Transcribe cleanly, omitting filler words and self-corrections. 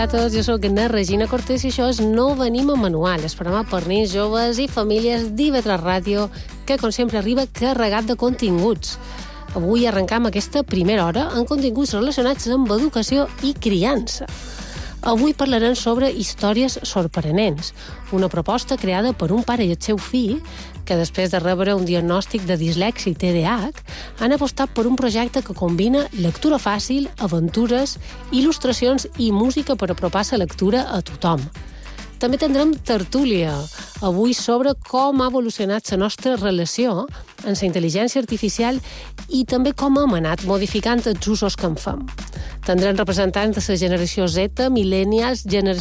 Hola a tots, jo soc na Regina Cortés i això és No Venim a Manual, el programa per nens, joves i famílies d'IV3 Ràdio, que com sempre arriba carregat de continguts. Avui arrencam aquesta primera hora amb continguts relacionats amb educació i criança. Avui parlarem sobre històries sorprenents, una proposta creada per un pare i el seu fill que després de rebre un diagnòstic de dislèxia i TDAH han apostat per un projecte que combina lectura fàcil, aventures, il·lustracions i música per apropar la lectura a tothom. També tindrem tertúlia, avui sobre com ha evolucionat la nostra relació amb la intel·ligència artificial i també com hem anat modificant els usos que en fem. Tindrem representants de la generació Z, millennials, generació